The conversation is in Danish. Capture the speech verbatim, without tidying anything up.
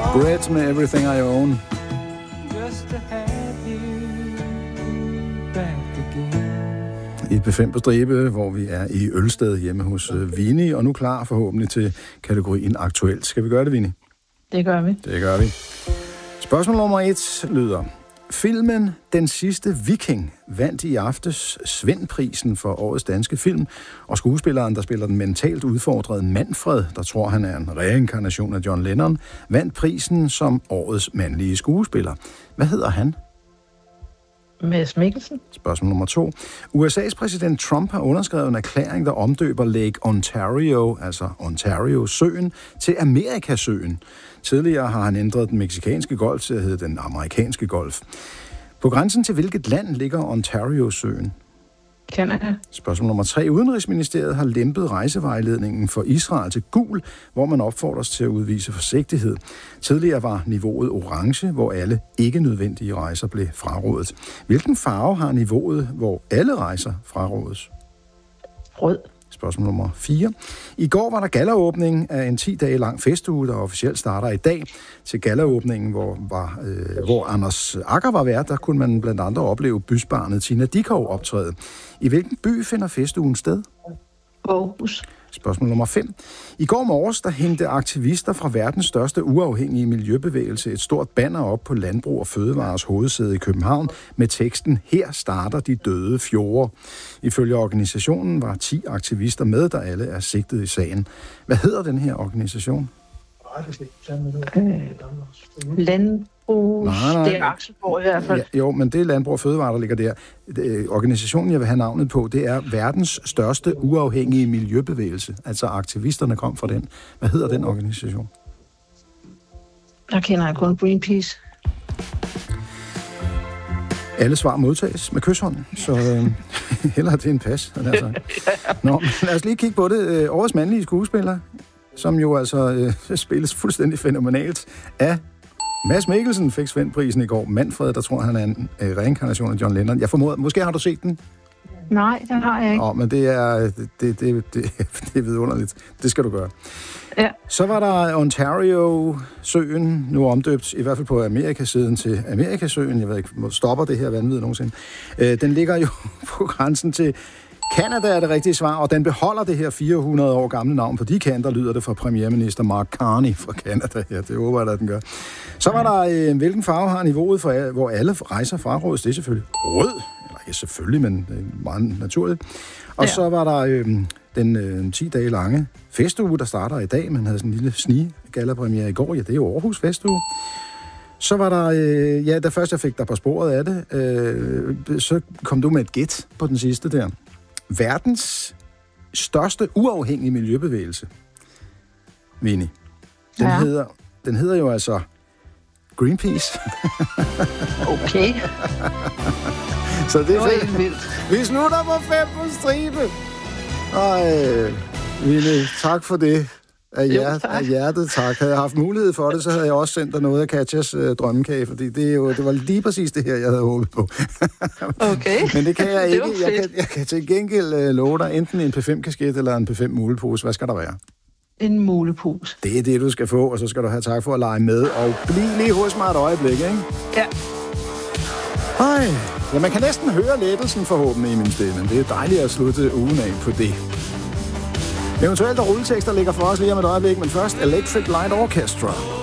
Bread med Everything I Own. I P fem på stribe, hvor vi er i Ølsted hjemme hos Vini, og nu klar forhåbentlig til kategorien Aktuelt. Skal vi gøre det, Vini? Det gør vi. Det gør vi. Spørgsmål nummer et lyder: filmen Den sidste viking vandt i aftes Svendprisen for årets danske film, og skuespilleren, der spiller den mentalt udfordrede Manfred, der tror, han er en reinkarnation af John Lennon, vandt prisen som årets mandlige skuespiller. Hvad hedder han? Mads Mikkelsen. Spørgsmål nummer to. U S A's præsident Trump har underskrevet en erklæring, der omdøber Lake Ontario, altså Ontario-søen, til Amerikasøen. Tidligere har han ændret den mexikanske golf til at hedde den amerikanske golf. På grænsen til hvilket land ligger Ontario-søen? Canada. Spørgsmål nummer tre. Udenrigsministeriet har lempet rejsevejledningen for Israel til gul, hvor man opfordres til at udvise forsigtighed. Tidligere var niveauet orange, hvor alle ikke nødvendige rejser blev frarådet. Hvilken farve har niveauet, hvor alle rejser frarådes? Rød. Spørgsmål nummer fire. I går var der gallaåbning af en ti dage lang festuge, der officielt starter i dag. Til gallaåbningen, hvor, var, øh, hvor Anders Agger var vært, der kunne man blandt andet opleve bysbarnet Tina Dickow optræde. I hvilken by finder festugen sted? Aarhus. Spørgsmål nummer fem. I går morges, der hængte aktivister fra verdens største uafhængige miljøbevægelse et stort banner op på Landbrug og Fødevarers hovedsæde i København med teksten: Her starter de døde fjorde. Ifølge organisationen var ti aktivister med, der alle er sigtet i sagen. Hvad hedder den her organisation? Øh, Landbrug... Nej, nej. Det er Akselborg i hvert fald. Ja, jo, men det er Landbrug og Fødevare, der ligger der. Det, organisationen, jeg vil have navnet på, det er verdens største uafhængige miljøbevægelse. Altså aktivisterne kom fra den. Hvad hedder den organisation? Der kender jeg kun Greenpeace. Alle svar modtages med kysshånd, så øh, hellere det en pas. Altså. Nå, lad os lige kigge på det. Øh, årets mandlige skuespiller, som jo altså øh, spilles fuldstændig fænomenalt af Mads Mikkelsen, fik Svendprisen i går. Manfred, der tror han er en øh, reinkarnation af John Lennon. Jeg formoder, måske har du set den? Nej, den har jeg ikke. Åh, men det er, det, det, det, det, det er vidunderligt. Det skal du gøre. Ja. Så var der Ontario-søen, nu omdøbt, i hvert fald på Amerikasiden, til Amerikasøen. Jeg ved ikke, hvor stopper det her vanvid nogensinde. Øh, den ligger jo på grænsen til Canada, er det rigtige svar, og den beholder det her fire hundrede år gamle navn. På de kanter lyder det fra premierminister Mark Carney fra Canada. Ja, det håber jeg, at den gør. Så var der, øh, hvilken farve har niveauet, for, hvor alle rejser frarådes? Det er selvfølgelig rød. Eller ikke selvfølgelig, men det er meget naturligt. Og ja. Så var der øh, den øh, ti dage lange festuge, der starter i dag. Man havde sådan en lille snige-gallapremiere i går. Ja, det er jo Aarhus festuge. Så var der, øh, ja, da først jeg fik dig på sporet af det, øh, så kom du med et gæt på den sidste der. Verdens største uafhængige miljøbevægelse, Vini. Den, ja. hedder, den hedder jo altså Greenpeace. Okay. Så det er fedt. Vildt. Vi slutter på fem på stribe. Ej, Vini, tak for det. Af, hjert, jo, af hjertet, tak. Havde jeg haft mulighed for det, så havde jeg også sendt dig noget af Katjas øh, drømmekage, fordi det, er jo, det var lige præcis det her, jeg havde håbet på. Okay. Men det kan jeg ikke. Jeg kan, jeg kan til gengæld øh, love dig enten en P fem kasket eller en P fem mulepose. Hvad skal der være? En mulepose. Det er det, du skal få, og så skal du have tak for at lege med. Og bliv lige hos mig et øjeblik, ikke? Ja. Ej, ja, man kan næsten høre lettelsen forhåbentlig i min stemme. Det er dejligt at slutte ugen af på det. Eventuelt der rulletekster ligger for os lige om et øjeblik, men først Electric Light Orchestra.